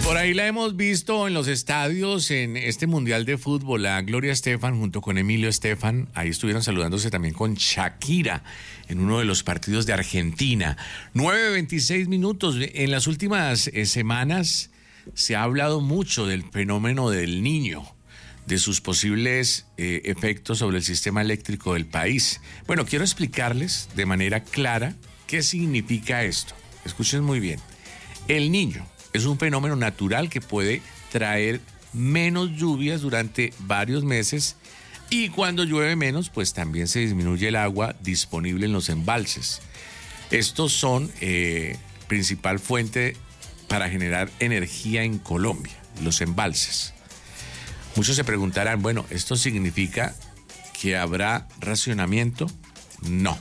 Por ahí la hemos visto en los estadios, en este Mundial de Fútbol, a Gloria Estefan junto con Emilio Estefan. Ahí estuvieron saludándose también con Shakira en uno de los partidos de Argentina. 9:26 minutos. En las últimas semanas se ha hablado mucho del fenómeno del Niño, de sus posibles efectos sobre el sistema eléctrico del país. Bueno, quiero explicarles de manera clara qué significa esto. Escuchen muy bien. El Niño es un fenómeno natural que puede traer menos lluvias durante varios meses y cuando llueve menos, pues también se disminuye el agua disponible en los embalses. Estos son principal fuente para generar energía en Colombia, los embalses. Muchos se preguntarán, bueno, ¿esto significa que habrá racionamiento? No.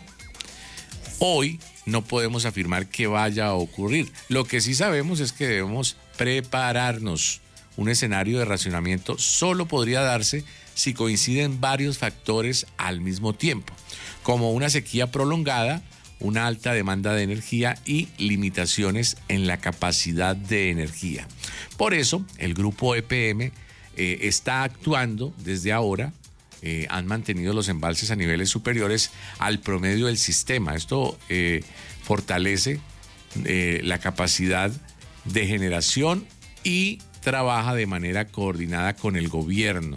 Hoy no podemos afirmar que vaya a ocurrir. Lo que sí sabemos es que debemos prepararnos. Un escenario de racionamiento solo podría darse si coinciden varios factores al mismo tiempo, como una sequía prolongada, una alta demanda de energía y limitaciones en la capacidad de energía. Por eso, el grupo EPM está actuando desde ahora. Han mantenido los embalses a niveles superiores al promedio del sistema. Esto fortalece la capacidad de generación y trabaja de manera coordinada con el gobierno.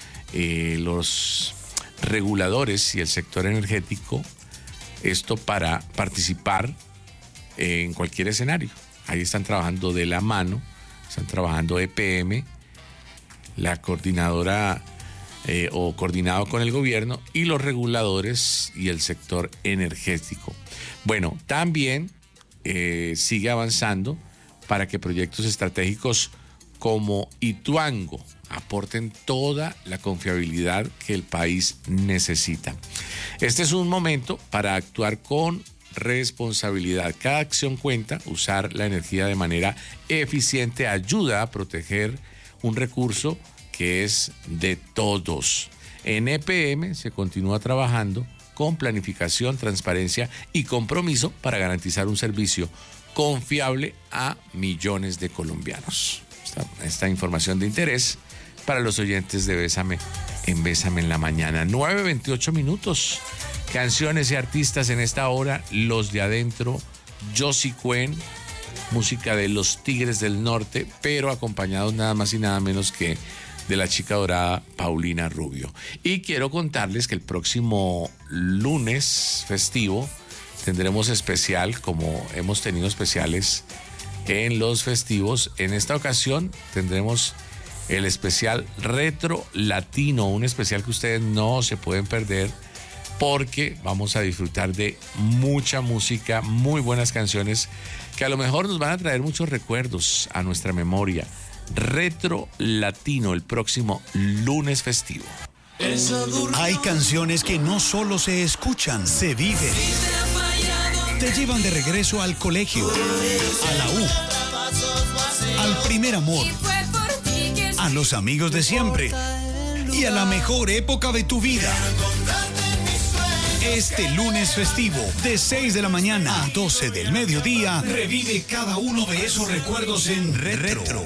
Los reguladores y el sector energético, esto para participar en cualquier escenario. Ahí están trabajando de la mano, están trabajando EPM, la coordinadora o coordinado con el gobierno y los reguladores y el sector energético. Bueno, también sigue avanzando para que proyectos estratégicos como Ituango aporten toda la confiabilidad que el país necesita. Este es un momento para actuar con responsabilidad. Cada acción cuenta. Usar la energía de manera eficiente ayuda a proteger un recurso que es de todos. En EPM se continúa trabajando con planificación, transparencia y compromiso para garantizar un servicio confiable a millones de colombianos. Esta información de interés para los oyentes de Bésame en la mañana. 9:28 minutos. Canciones y artistas en esta hora. Los de adentro, Josie Cuen, música de Los Tigres del Norte, pero acompañados nada más y nada menos que de la chica dorada Paulina Rubio. Y quiero contarles que el próximo lunes festivo tendremos especial, como hemos tenido especiales en los festivos. En esta ocasión tendremos el especial Retro Latino, un especial que ustedes no se pueden perder porque vamos a disfrutar de mucha música, muy buenas canciones que a lo mejor nos van a traer muchos recuerdos a nuestra memoria. Retro Latino el próximo lunes festivo. Hay canciones que no solo se escuchan, se viven. Te llevan de regreso al colegio, a la U, al primer amor, a los amigos de siempre y a la mejor época de tu vida. Este lunes festivo, de 6 de la mañana a 12 del mediodía, revive cada uno de esos recuerdos en Retro.